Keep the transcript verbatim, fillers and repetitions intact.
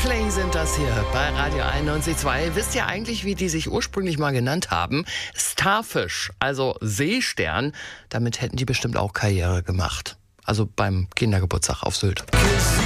Coldplay sind das hier bei Radio einundneunzig Komma zwei. Wisst ihr eigentlich, wie die sich ursprünglich mal genannt haben? Starfish, also Seestern. Damit hätten die bestimmt auch Karriere gemacht. Also beim Kindergeburtstag auf Sylt.